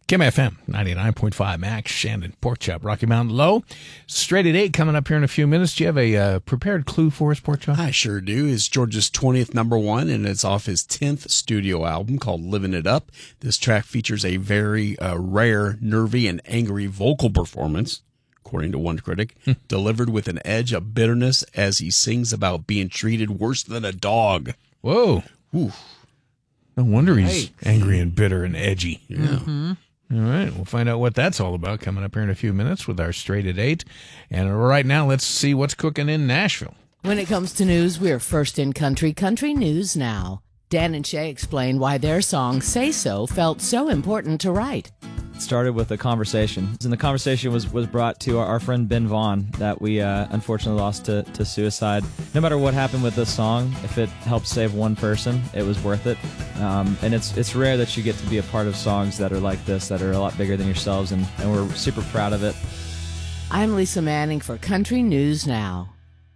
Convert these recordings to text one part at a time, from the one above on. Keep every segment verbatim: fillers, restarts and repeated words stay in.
Kim F M, ninety-nine point five, Max, Shandon, Pork Chop, Rocky Mountain Low. Straight at eight coming up here in a few minutes. Do you have a uh, prepared clue for us, Pork Chop? I sure do. It's George's twentieth number one, and it's off his tenth studio album called Living It Up. This track features a very uh, rare, nervy, and angry vocal performance, according to one critic, delivered with an edge of bitterness as he sings about being treated worse than a dog. Whoa. Ooh. No wonder he's Right. angry and bitter and edgy. Yeah. Mm-hmm. All right, we'll find out what that's all about coming up here in a few minutes with our Straight at eight. And right now, let's see what's cooking in Nashville. When it comes to news, we're first in country, Country News Now. Dan and Shay explain why their song, Say So, felt so important to write. It started with a conversation, and the conversation was, was brought to our, our friend Ben Vaughn that we uh, unfortunately lost to, to suicide. No matter what happened with this song, if it helped save one person, it was worth it. Um, and it's it's rare that you get to be a part of songs that are like this, that are a lot bigger than yourselves, and, and we're super proud of it. I'm Lisa Manning for Country News Now.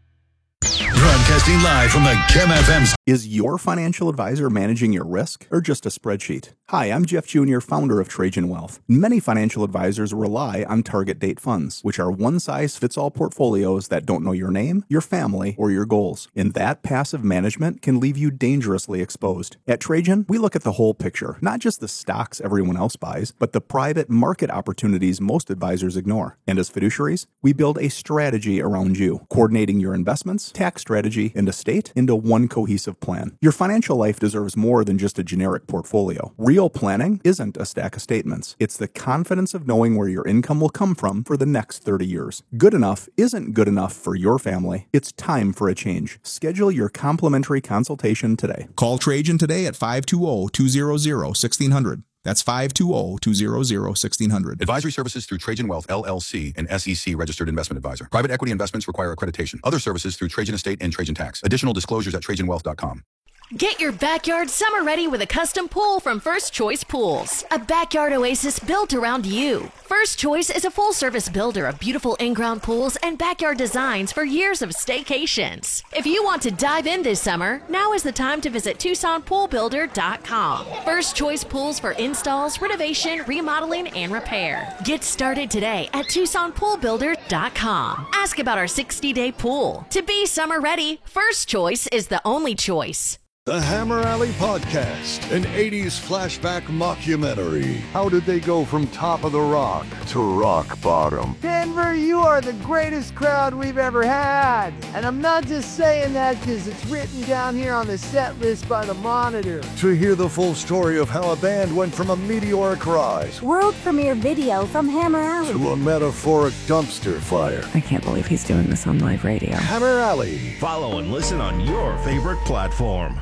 Broadcasting live from the Kim F M's. Is your financial advisor managing your risk or just a spreadsheet? Hi, I'm Jeff Junior, founder of Trajan Wealth. Many financial advisors rely on target date funds, which are one-size-fits-all portfolios that don't know your name, your family, or your goals. And that passive management can leave you dangerously exposed. At Trajan, we look at the whole picture, not just the stocks everyone else buys, but the private market opportunities most advisors ignore. And as fiduciaries, we build a strategy around you, coordinating your investments, tax strategy, and estate into one cohesive plan. Your financial life deserves more than just a generic portfolio. Real planning isn't a stack of statements. It's the confidence of knowing where your income will come from for the next thirty years. Good enough isn't good enough for your family. It's time for a change. Schedule your complimentary consultation today. Call Trajan today at five two zero, two zero zero, one six zero zero. That's five two zero, two zero zero, one six zero zero. Advisory services through Trajan Wealth, L L C, an S E C registered investment advisor. Private equity investments require accreditation. Other services through Trajan Estate and Trajan Tax. Additional disclosures at trajan wealth dot com. Get your backyard summer ready with a custom pool from First Choice Pools. A backyard oasis built around you. First Choice is a full-service builder of beautiful in-ground pools and backyard designs for years of staycations. If you want to dive in this summer, now is the time to visit Tucson Pool Builder dot com. First Choice Pools for installs, renovation, remodeling, and repair. Get started today at Tucson Pool Builder dot com. Ask about our sixty-day pool. To be summer ready, First Choice is the only choice. The Hammer Alley Podcast, an eighties flashback mockumentary. How did they go from top of the rock to rock bottom? Denver, you are the greatest crowd we've ever had. And I'm not just saying that because it's written down here on the set list by the Monitor. To hear the full story of how a band went from a meteoric rise world premiere video from Hammer Alley to a metaphoric dumpster fire. I can't believe he's doing this on live radio. Hammer Alley. Follow and listen on your favorite platform.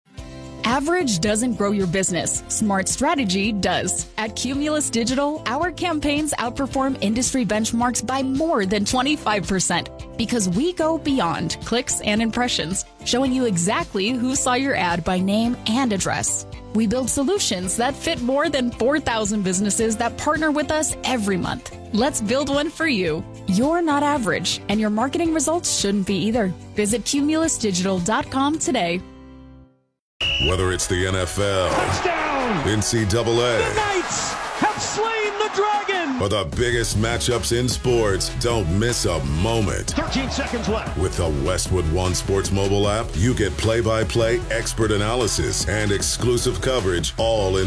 Average doesn't grow your business. Smart strategy does. At Cumulus Digital, our campaigns outperform industry benchmarks by more than twenty-five percent because we go beyond clicks and impressions, showing you exactly who saw your ad by name and address. We build solutions that fit more than four thousand businesses that partner with us every month. Let's build one for you. You're not average, and your marketing results shouldn't be either. Visit Cumulus Digital dot com today. Whether it's the N F L, touchdown, N C double A, the Knights have slain the dragon, or the biggest matchups in sports, don't miss a moment. thirteen seconds left. With the Westwood One Sports mobile app, you get play-by-play expert analysis and exclusive coverage all in